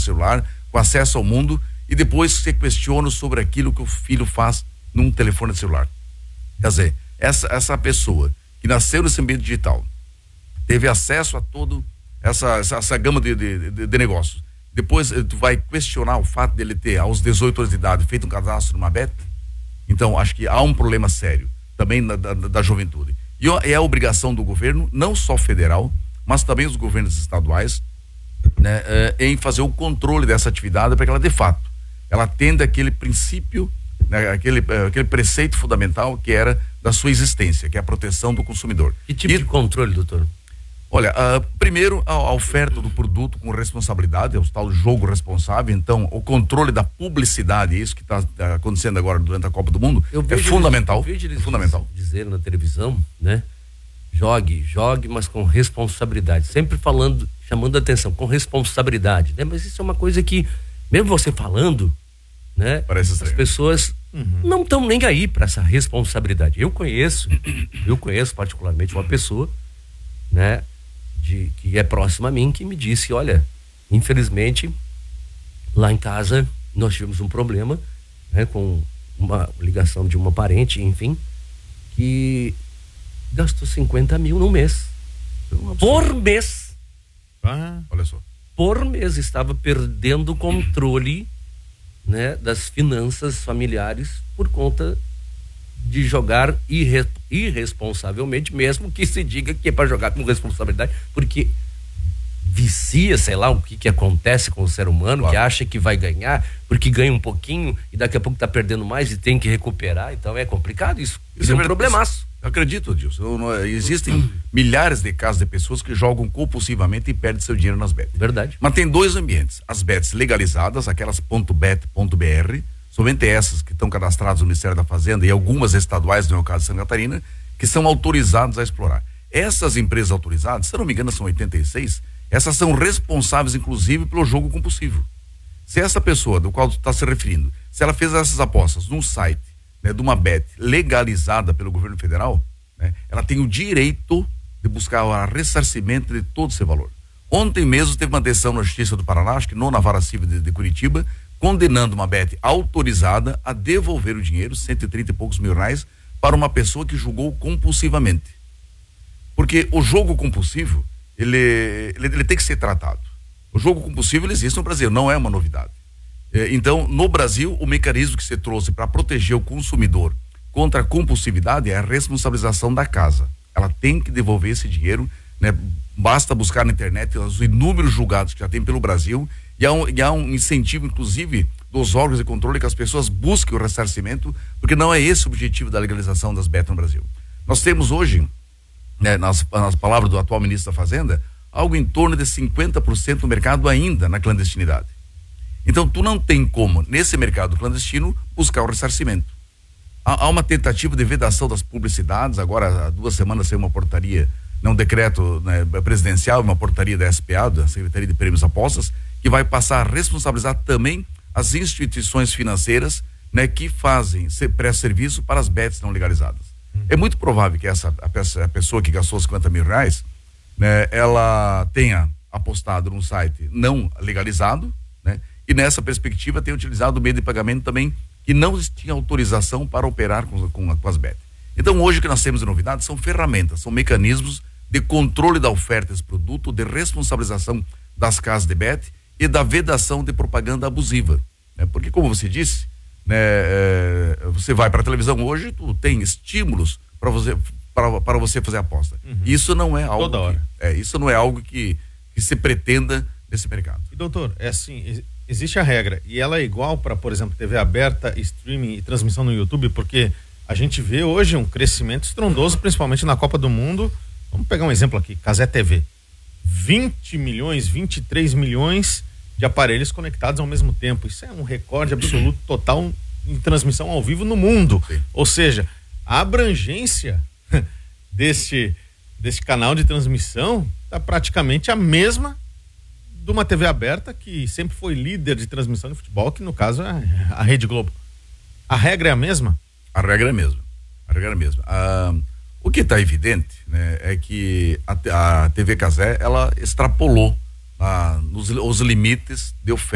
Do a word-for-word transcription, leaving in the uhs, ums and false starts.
celular, com acesso ao mundo, e depois você questiona sobre aquilo que o filho faz num telefone celular. Quer dizer, essa, essa pessoa que nasceu nesse ambiente digital, teve acesso a todo essa, essa, essa gama de, de, de, de negócios. Depois tu vai questionar o fato dele ter, aos dezoito anos de idade, feito um cadastro numa B E T. Então, acho que há um problema sério também na, da, da juventude. E é a obrigação do governo, não só federal, mas também os governos estaduais, né, eh, em fazer o controle dessa atividade para que ela, de fato, ela atenda aquele princípio, né, aquele, eh, aquele preceito fundamental que era da sua existência, que é a proteção do consumidor. Que tipo e, de controle, doutor? Olha, uh, primeiro a, a oferta do produto com responsabilidade, é o tal jogo responsável. Então o controle da publicidade, isso que está tá acontecendo agora durante a Copa do Mundo, eu é fundamental, eles, eu vejo eles é fundamental. dizer na televisão, né? Jogue, jogue, mas com responsabilidade, sempre falando, chamando a atenção, com responsabilidade, né? Mas isso é uma coisa que, mesmo você falando, né? Parece as estranho. pessoas uhum. não estão nem aí para essa responsabilidade. Eu conheço, eu conheço particularmente uma pessoa, né? De, que é próxima a mim, que me disse, olha, infelizmente lá em casa nós tivemos um problema, né, com uma ligação de uma parente, enfim, que gastou cinquenta mil no mês, por mês. Ah, olha só, por mês, estava perdendo o controle, né, das finanças familiares por conta de jogar irre, irresponsavelmente, mesmo que se diga que é para jogar com responsabilidade, porque vicia, sei lá, o que que acontece com o ser humano, claro, que acha que vai ganhar, porque ganha um pouquinho e daqui a pouco tá perdendo mais e tem que recuperar. Então é complicado isso. Isso, isso é um problemaço. Eu acredito, Adilson. Existem milhares de casos de pessoas que jogam compulsivamente e perdem seu dinheiro nas bets. Verdade. Mas tem dois ambientes: as bets legalizadas, aquelas .bet ponto br, somente essas que estão cadastradas no Ministério da Fazenda e algumas estaduais, no meu caso de Santa Catarina, que são autorizadas a explorar. Essas empresas autorizadas, se eu não me engano são oitenta e seis, essas são responsáveis inclusive pelo jogo compulsivo. Se essa pessoa do qual tu está se referindo, se ela fez essas apostas num site, né, de uma bet legalizada pelo governo federal, né, ela tem o direito de buscar o ressarcimento de todo esse valor. Ontem mesmo teve uma decisão na Justiça do Paraná, acho que não na Vara Civil de, de Curitiba, condenando uma bet autorizada a devolver o dinheiro, cento e trinta e poucos mil reais, para uma pessoa que jogou compulsivamente. Porque o jogo compulsivo, ele, ele, ele tem que ser tratado. O jogo compulsivo ele existe no Brasil, não é uma novidade. É, então, no Brasil, o mecanismo que você trouxe para proteger o consumidor contra a compulsividade é a responsabilização da casa. Ela tem que devolver esse dinheiro, né? Basta buscar na internet os inúmeros julgados que já tem pelo Brasil. E há, um, e há um incentivo, inclusive, dos órgãos de controle que as pessoas busquem o ressarcimento, porque não é esse o objetivo da legalização das bets no Brasil. Nós temos hoje, né, nas, nas palavras do atual ministro da Fazenda, algo em torno de cinquenta por cento do mercado ainda na clandestinidade. Então, tu não tem como, nesse mercado clandestino, buscar o ressarcimento. Há, há uma tentativa de vedação das publicidades, agora há duas semanas saiu uma portaria, não um decreto, né, presidencial, uma portaria da S P A, da Secretaria de Prêmios e Apostas, que vai passar a responsabilizar também as instituições financeiras, né, que fazem pré-serviço para as bets não legalizadas. Hum. É muito provável que essa a, peça, a pessoa que gastou cinquenta mil reais, né, ela tenha apostado num site não legalizado, né, e nessa perspectiva tenha utilizado o meio de pagamento também que não tinha autorização para operar com, com, com as bets. Então hoje o que nós temos de novidade são ferramentas, são mecanismos de controle da oferta desse produto, de responsabilização das casas de bet e da vedação de propaganda abusiva, né? Porque, como você disse, né, é, você vai para a televisão hoje, tu tem estímulos para você para, para você fazer aposta. Uhum. Isso não é algo toda hora. Que, é, isso não é algo que, que se pretenda nesse mercado. E doutor, é assim, existe a regra e ela é igual para, por exemplo, T V aberta, streaming e transmissão no YouTube, porque a gente vê hoje um crescimento estrondoso, principalmente na Copa do Mundo. Vamos pegar um exemplo aqui, Cazé T V. vinte milhões, vinte e três milhões de aparelhos conectados ao mesmo tempo. Isso é um recorde absoluto total em transmissão ao vivo no mundo. Sim. Ou seja, a abrangência deste, deste canal de transmissão está praticamente a mesma de uma T V aberta que sempre foi líder de transmissão de futebol, que no caso é a Rede Globo. A regra é a mesma? A regra é a mesma. A regra é a mesma. Ah, o que está evidente, né, é que a, a T V Cazé, ela extrapolou ah, nos, os limites de oferta